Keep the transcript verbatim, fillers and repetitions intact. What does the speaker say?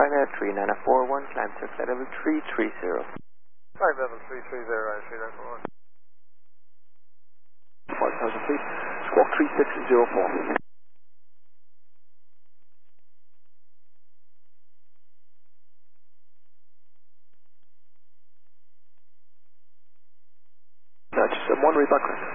China three nine four one, climb to flight level three three zero. Flight level three three zero, right, three nine four one. five thousand feet, squawk three six zero four. That's uh, one way background.